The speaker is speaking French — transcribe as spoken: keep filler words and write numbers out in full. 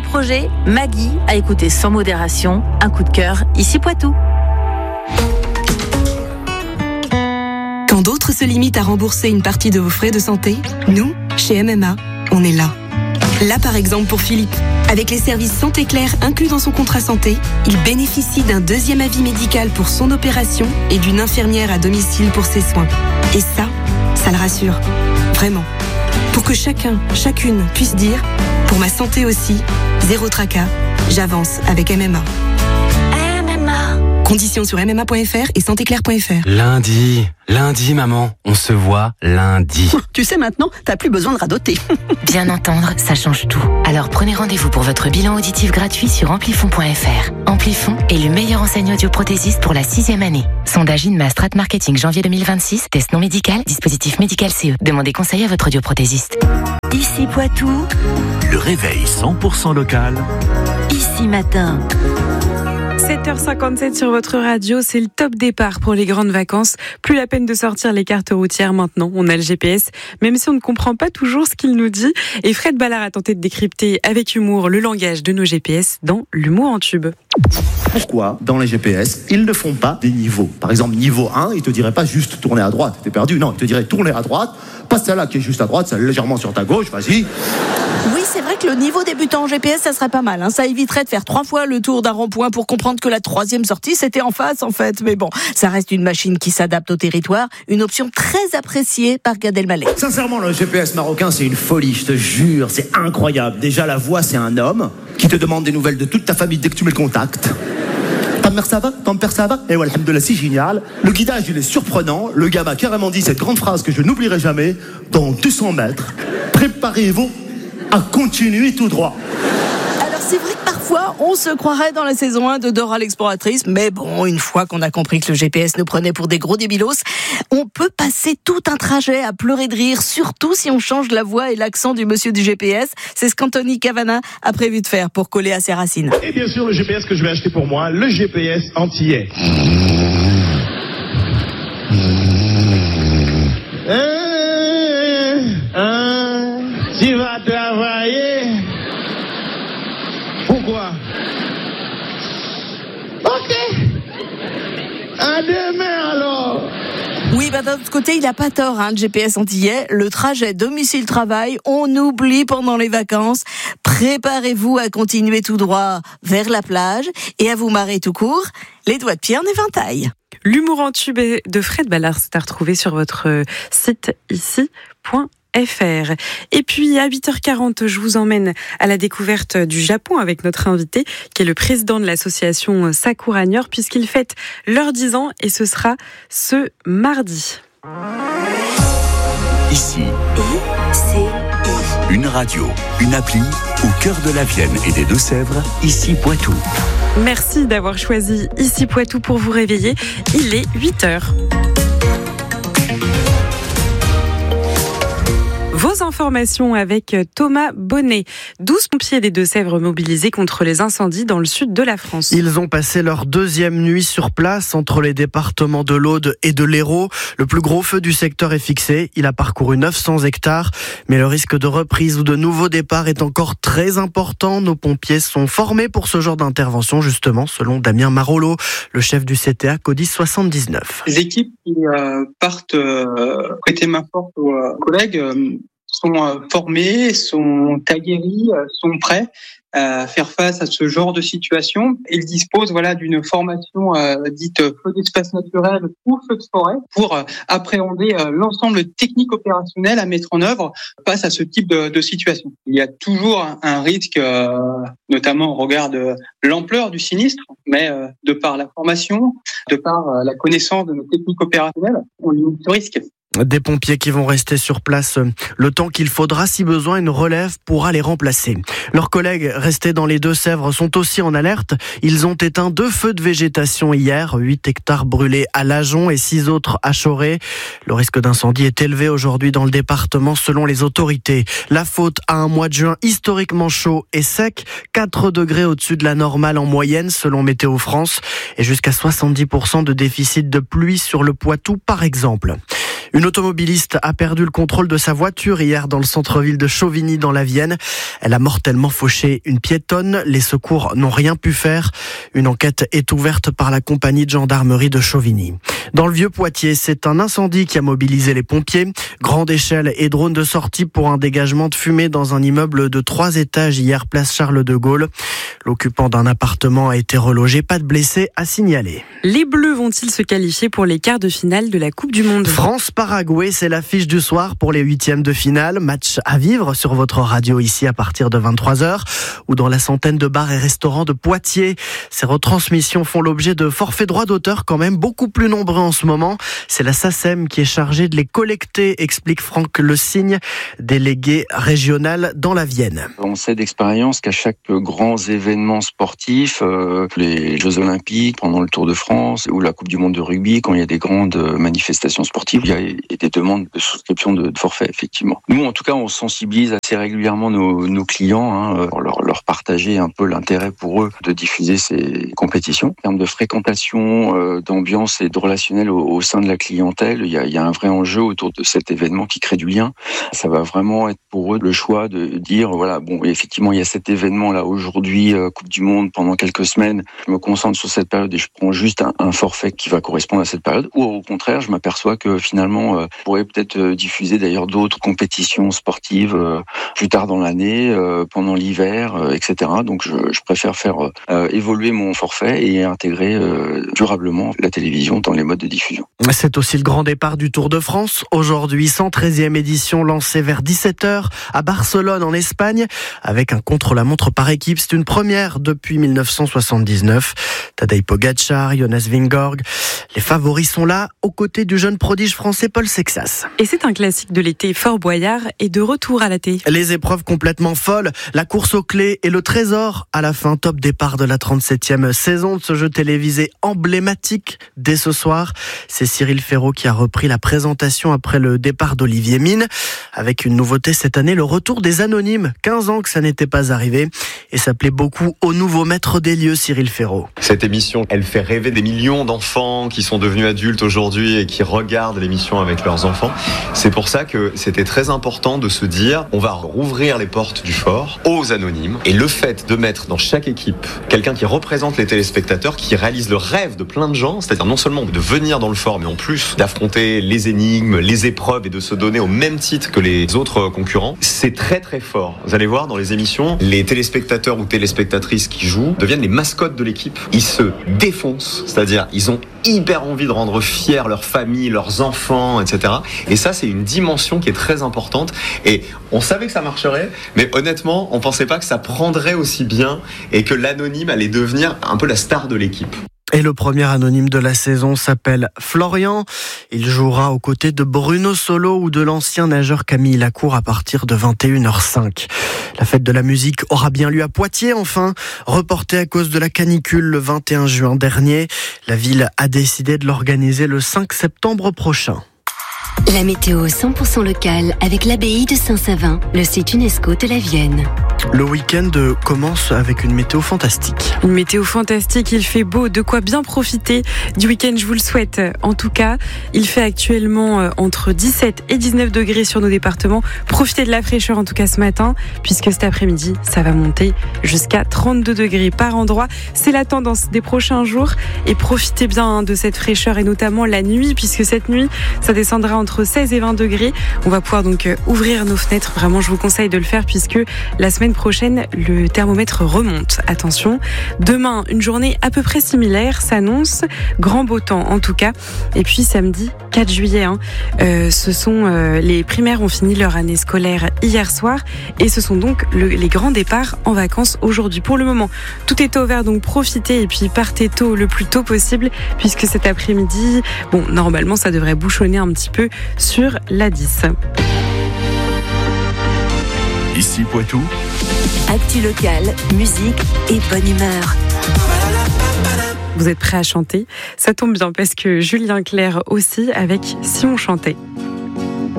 projet, Maggie a écouté sans modération. Un coup de cœur, ici Poitou. Quand d'autres se limitent à rembourser une partie de vos frais de santé, nous, chez M M A, on est là. Là, par exemple, pour Philippe. Avec les services Santé Claire inclus dans son contrat santé, il bénéficie d'un deuxième avis médical pour son opération et d'une infirmière à domicile pour ses soins. Et ça, ça le rassure. Vraiment. Pour que chacun, chacune puisse dire, pour ma santé aussi, zéro tracas, j'avance avec M M A. M M A. Conditions sur m m a point f r et santé claire point f r. Lundi, lundi maman, on se voit lundi. Tu sais maintenant, t'as plus besoin de radoter. Bien entendre, ça change tout. Alors prenez rendez-vous pour votre bilan auditif gratuit sur amplifon point f r. Amplifon est le meilleur enseigne audioprothésiste pour la sixième année. Sondage INMA Strat Marketing janvier deux mille vingt-six, test non médical, dispositif médical C E. Demandez conseil à votre audioprothésiste. Ici Poitou, Le réveil cent pour cent local. ici Matin. sept heures cinquante-sept sur votre radio, c'est le top départ pour les grandes vacances. Plus la peine de sortir les cartes routières maintenant, on a le G P S, même si on ne comprend pas toujours ce qu'il nous dit. Et Fred Ballard a tenté de décrypter avec humour le langage de nos G P S dans l'humour en tube. Pourquoi, dans les G P S, ils ne font pas des niveaux? Par exemple, niveau un, ils te diraient pas juste tourner à droite, t'es perdu. Non, ils te diraient tourner à droite, pas celle-là qui est juste à droite, celle légèrement sur ta gauche, vas-y. Oui, c'est vrai que le niveau débutant en G P S, ça serait pas mal. Hein. Ça éviterait de faire trois fois le tour d'un rond-point pour comprendre que la troisième sortie, c'était en face, en fait. Mais bon, ça reste une machine qui s'adapte au territoire. Une option très appréciée par Gad Elmaleh. Sincèrement, le G P S marocain, c'est une folie, je te jure, c'est incroyable. Déjà, la voix, c'est un homme qui te demande des nouvelles de toute ta famille dès que tu mets le contact. Ta mère ça va? Ton père ça va? Et ouais, alhamdoulilah, c'est génial. Le guidage, il est surprenant. Le gars m'a carrément dit cette grande phrase que je n'oublierai jamais. Dans deux cents mètres, préparez-vous à continuer tout droit. Alors c'est vrai que parfois, on se croirait dans la saison un de Dora l'exploratrice, mais bon, une fois qu'on a compris que le G P S nous prenait pour des gros débilos, on peut passer tout un trajet à pleurer de rire, surtout si on change la voix et l'accent du monsieur du G P S. C'est ce qu'Anthony Cavana a prévu de faire pour coller à ses racines. Et bien sûr, le G P S que je vais acheter pour moi, le G P S antillais. Euh, euh, tu vas travailler. Pourquoi? Ok. À demain alors. Oui, bah d'un autre côté, il n'a pas tort, hein, le G P S antillais. Le trajet domicile-travail, on oublie pendant les vacances. Préparez-vous à continuer tout droit vers la plage et à vous marrer tout court, les doigts de pied en éventail. L'humour en tube de Fred Ballard, c'est à retrouver sur votre site ici point f r. Et puis à huit heures quarante, je vous emmène à la découverte du Japon avec notre invité, qui est le président de l'association Sakura Niort, puisqu'il fête leurs dix ans et ce sera ce mardi. Ici, une radio, une appli au cœur de la Vienne et des Deux-Sèvres, ici Poitou. Merci d'avoir choisi ici Poitou pour vous réveiller. Il est huit heures. Vos informations avec Thomas Bonnet. douze pompiers des Deux-Sèvres mobilisés contre les incendies dans le sud de la France. Ils ont passé leur deuxième nuit sur place entre les départements de l'Aude et de l'Hérault. Le plus gros feu du secteur est fixé. Il a parcouru neuf cents hectares. Mais le risque de reprise ou de nouveau départ est encore très important. Nos pompiers sont formés pour ce genre d'intervention, justement, selon Damien Marolo, le chef du C T A Codis soixante-dix-neuf. Les équipes qui euh, partent euh, prêter main forte aux euh, collègues euh, sont euh, formés, sont aguerris, euh, sont prêts à faire face à ce genre de situation. Ils disposent voilà d'une formation euh, dite feu d'espace naturel ou feu de forêt pour euh, appréhender euh, l'ensemble technique opérationnel à mettre en œuvre face à ce type de, de situation. Il y a toujours un, un risque, euh, notamment au regard de l'ampleur du sinistre, mais euh, de par la formation, de par euh, la connaissance de nos techniques opérationnelles, on limite ce risque. Des pompiers qui vont rester sur place le temps qu'il faudra, si besoin, une relève pourra les remplacer. Leurs collègues restés dans les Deux-Sèvres sont aussi en alerte. Ils ont éteint deux feux de végétation hier, huit hectares brûlés à Lajon et six autres à Choré. Le risque d'incendie est élevé aujourd'hui dans le département selon les autorités. La faute à un mois de juin historiquement chaud et sec, quatre degrés au-dessus de la normale en moyenne selon Météo France et jusqu'à soixante-dix pour cent de déficit de pluie sur le Poitou par exemple. Une automobiliste a perdu le contrôle de sa voiture hier dans le centre-ville de Chauvigny dans la Vienne. Elle a mortellement fauché une piétonne. Les secours n'ont rien pu faire. Une enquête est ouverte par la compagnie de gendarmerie de Chauvigny. Dans le Vieux-Poitiers, c'est un incendie qui a mobilisé les pompiers. Grande échelle et drone de sortie pour un dégagement de fumée dans un immeuble de trois étages hier, place Charles de Gaulle. L'occupant d'un appartement a été relogé. Pas de blessés à signaler. Les Bleus vont-ils se qualifier pour les quarts de finale de la Coupe du Monde ? France-Paraguay, c'est l'affiche du soir pour les huitièmes de finale. Match à vivre sur votre radio ici à partir de vingt-trois heures ou dans la centaine de bars et restaurants de Poitiers. Ces retransmissions font l'objet de forfaits droits d'auteur quand même beaucoup plus nombreux en ce moment. C'est la SACEM qui est chargée de les collecter, explique Franck Le Signe, délégué régional dans la Vienne. On sait d'expérience qu'à chaque grand événement sportif, euh, les Jeux Olympiques, pendant le Tour de France ou la Coupe du Monde de rugby, quand il y a des grandes manifestations sportives, il y a des demandes de souscription de forfait, effectivement. Nous, en tout cas, on sensibilise assez régulièrement nos, nos clients, hein, pour leur, leur partager un peu l'intérêt pour eux de diffuser ces compétitions. En termes de fréquentation, euh, d'ambiance et de relationnel au, au sein de la clientèle, il y, a, il y a un vrai enjeu autour de cet événement qui crée du lien. Ça va vraiment être pour eux le choix de dire, voilà, bon, effectivement, il y a cet événement-là aujourd'hui, euh, Coupe du Monde, pendant quelques semaines, je me concentre sur cette période et je prends juste un, un forfait qui va correspondre à cette période. Ou au contraire, je m'aperçois que finalement, euh, je pourrais peut-être euh, diffuser d'ailleurs d'autres compétitions sportives euh, plus tard dans l'année, euh, pendant l'hiver, euh, et cetera. Donc, je, je préfère faire euh, évoluer mon forfait et intégrer euh, durablement la télévision dans les modes de diffusion. C'est aussi le grand départ du Tour de France. Aujourd'hui, cent treizième édition lancée vers dix-sept heures à Barcelone en Espagne avec un contre-la-montre par équipe. C'est une première depuis dix-neuf cent soixante-dix-neuf. Tadej Pogačar, Jonas Vingegaard, les favoris sont là aux côtés du jeune prodige français Paul Sexas. Et c'est un classique de l'été. Fort Boyard est de retour à la télé. Les épreuves complètement folles, la course aux clés et le trésor à la fin. Top départ de la trente-septième saison de ce jeu télévisé emblématique dès ce soir. C'est Cyril Ferraud qui a repris la présentation après le départ d'Olivier Mine. Avec une nouveauté cette année, le retour des anonymes. quinze ans que ça n'était pas arrivé. Et ça plaît beaucoup au nouveau maître des lieux, Cyril Ferraud. Cette émission, elle fait rêver des millions d'enfants qui sont devenus adultes aujourd'hui et qui regardent l'émission avec leurs enfants. C'est pour ça que c'était très important de se dire, on va rouvrir les portes du fort aux anonymes. Et le fait de mettre dans chaque équipe quelqu'un qui représente les téléspectateurs, qui réalise le rêve de plein de gens, c'est-à-dire non seulement de venir dans le fort, mais en plus d'affronter les énigmes, les épreuves et de se donner au même titre que les autres concurrents, c'est très très fort. Vous allez voir dans les émissions, les téléspectateurs ou téléspectatrices qui jouent deviennent les mascottes de l'équipe. Ils se défoncent, c'est-à-dire ils ont hyper envie de rendre fiers leurs familles, leurs enfants, et cetera. Et ça, c'est une dimension qui est très importante. Et on savait que ça marcherait, mais honnêtement, on pensait pas que ça prendrait aussi bien et que l'anonyme allait devenir un peu la star de l'équipe. Et le premier anonyme de la saison s'appelle Florian. Il jouera aux côtés de Bruno Solo ou de l'ancien nageur Camille Lacour à partir de vingt et une heures cinq. La fête de la musique aura bien lieu à Poitiers, enfin. Reportée à cause de la canicule le vingt et un juin dernier. La ville a décidé de l'organiser le cinq septembre prochain. La météo cent pour cent locale avec l'abbaye de Saint-Savin, le site UNESCO de la Vienne. Le week-end commence avec une météo fantastique. Une météo fantastique, il fait beau, de quoi bien profiter du week-end, je vous le souhaite. En tout cas, il fait actuellement entre dix-sept et dix-neuf degrés sur nos départements. Profitez de la fraîcheur en tout cas ce matin, puisque cet après-midi, ça va monter jusqu'à trente-deux degrés par endroit. C'est la tendance des prochains jours et profitez bien de cette fraîcheur et notamment la nuit, puisque cette nuit, ça descendra entre seize et vingt degrés. On va pouvoir donc ouvrir nos fenêtres. Vraiment, je vous conseille de le faire puisque la semaine prochaine, le thermomètre remonte. Attention, demain, une journée à peu près similaire s'annonce. Grand beau temps en tout cas. Et puis samedi quatre juillet, hein, euh, ce sont euh, les primaires ont fini leur année scolaire hier soir et ce sont donc le, les grands départs en vacances aujourd'hui. Pour le moment, tout est ouvert, donc profitez et puis partez tôt le plus tôt possible puisque cet après-midi, bon, normalement, ça devrait bouchonner un petit peu sur l'A dix. Ici Poitou. Actu locale, musique et bonne humeur. Vous êtes prêts à chanter ? Ça tombe bien parce que Julien Clerc aussi avec Si on chantait.